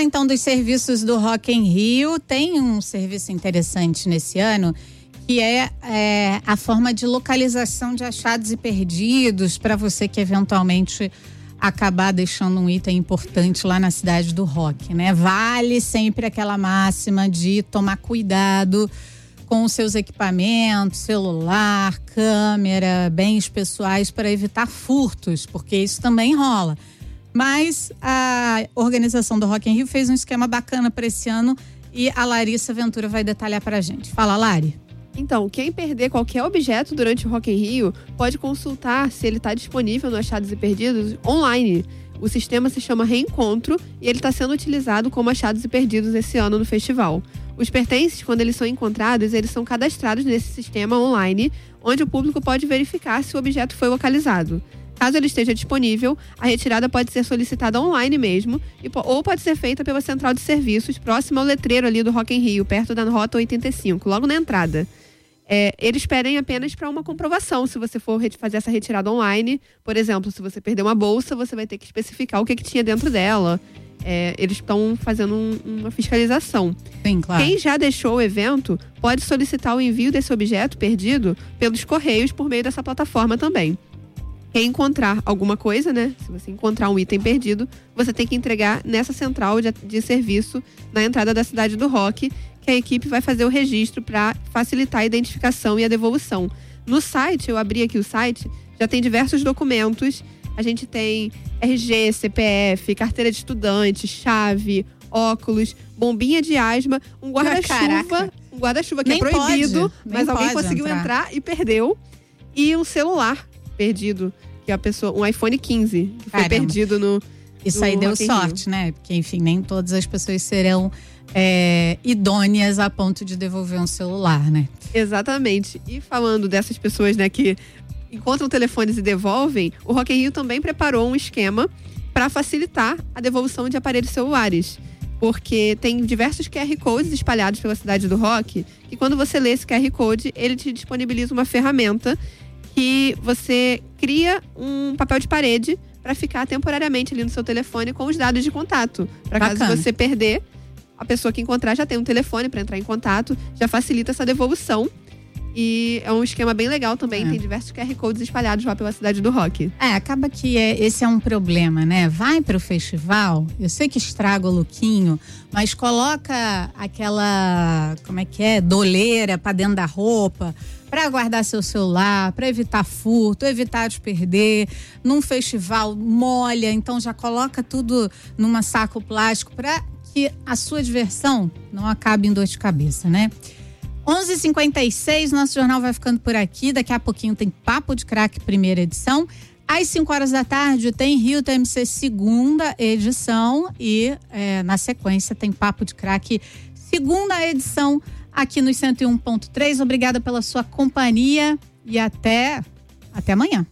falar então dos serviços do Rock in Rio. Tem um serviço interessante nesse ano, que é a forma de localização de achados e perdidos, para você que eventualmente acabar deixando um item importante lá na cidade do rock, né? Vale sempre aquela máxima de tomar cuidado com os seus equipamentos, celular, câmera, bens pessoais, para evitar furtos, porque isso também rola. Mas a organização do Rock in Rio fez um esquema bacana para esse ano e a Larissa Ventura vai detalhar para a gente. Fala, Lari. Então, quem perder qualquer objeto durante o Rock in Rio pode consultar se ele está disponível no Achados e Perdidos online. O sistema se chama Reencontro e ele está sendo utilizado como Achados e Perdidos esse ano no festival. Os pertences, quando eles são encontrados, eles são cadastrados nesse sistema online, onde o público pode verificar se o objeto foi localizado. Caso ele esteja disponível, a retirada pode ser solicitada online mesmo, ou pode ser feita pela central de serviços, próxima ao letreiro ali do Rock in Rio, perto da Rota 85, logo na entrada. Eles pedem apenas para uma comprovação. Se você for fazer essa retirada online, por exemplo, se você perder uma bolsa, você vai ter que especificar o que tinha dentro dela. Eles estão fazendo uma fiscalização. Sim, claro. Quem já deixou o evento pode solicitar o envio desse objeto perdido pelos correios por meio dessa plataforma também. Quem encontrar alguma coisa, né? Se você encontrar um item perdido, você tem que entregar nessa central de serviço na entrada da cidade do Rock, que a equipe vai fazer o registro para facilitar a identificação e a devolução. No site, eu abri aqui o site, já tem diversos documentos. A gente tem RG, CPF, carteira de estudante, chave, óculos, bombinha de asma, um guarda-chuva que é proibido, mas alguém conseguiu entrar e perdeu, e um celular perdido, que a pessoa, um iPhone 15, que foi perdido no Isso aí deu sorte, né? Porque, enfim, nem todas as pessoas serão idôneas a ponto de devolver um celular, né? Exatamente. E falando dessas pessoas, né, que encontram telefones e devolvem, o Rock in Rio também preparou um esquema para facilitar a devolução de aparelhos celulares. Porque tem diversos QR Codes espalhados pela cidade do Rock, e quando você lê esse QR Code, ele te disponibiliza uma ferramenta que você cria um papel de parede para ficar temporariamente ali no seu telefone com os dados de contato. Para caso você perder, a pessoa que encontrar já tem um telefone para entrar em contato, já facilita essa devolução. E é um esquema bem legal também, tem diversos QR Codes espalhados lá pela cidade do Rock. Acaba que esse é um problema, né? Vai pro festival, eu sei que estraga o lookinho, mas coloca aquela, doleira pra dentro da roupa, pra guardar seu celular, pra evitar furto, evitar de perder. Num festival, molha, então já coloca tudo numa saco plástico pra que a sua diversão não acabe em dor de cabeça, né? 11h56, nosso jornal vai ficando por aqui. Daqui a pouquinho tem Papo de Crack, primeira edição. Às 5 horas da tarde tem Rio TMC, segunda edição. E na sequência tem Papo de Crack, segunda edição, aqui no 101.3. Obrigada pela sua companhia e até amanhã.